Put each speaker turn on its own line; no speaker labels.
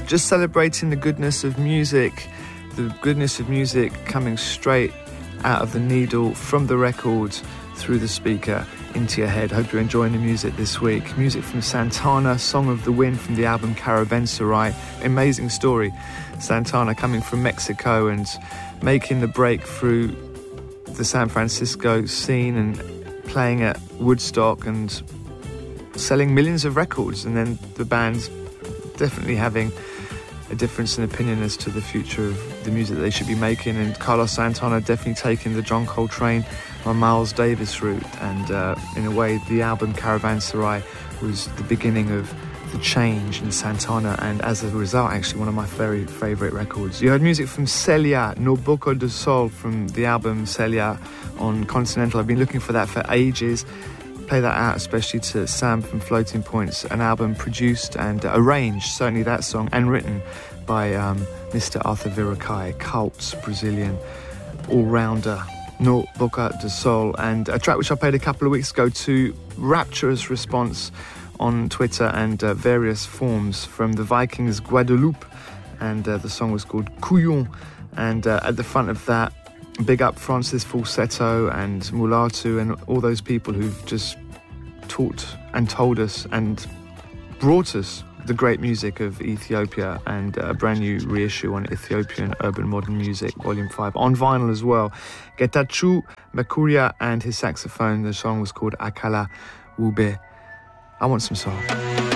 just celebrating the goodness of music coming straight out of the needle from the record through the speaker into your head. Hope you're enjoying the music this week. Music from Santana, Song of the Wind from the album Caravanserai. Amazing story. Santana coming from Mexico and making the break through the San Francisco scene and playing at Woodstock and selling millions of records, and then the band's definitely having a difference in opinion as to the future of the music that they should be making, and Carlos Santana definitely taking the John Coltrane or Miles Davis route, and in a way the album Caravanserai was the beginning of the change in Santana, and as a result actually one of my very favourite records. You heard music from Celia, No Boca de Sol from the album Celia on Continental. I've been looking for that for ages. Play that out especially to Sam from Floating Points, an album produced and arranged, certainly that song, and written by Mr. Arthur Virakai, Cult's Brazilian all-rounder. No Boca de Sol, and a track which I played a couple of weeks ago to rapturous response on Twitter and various forms from the Vikings Guadeloupe, and the song was called Couillon, and at the front of that, big up Francis Falsetto and Mulatu and all those people who've just taught and told us and brought us the great music of Ethiopia, and a brand new reissue on Ethiopian Urban Modern Music Volume 5 on vinyl as well. Getachew Makuria and his saxophone. The song was called Akala Wube. I want some soul.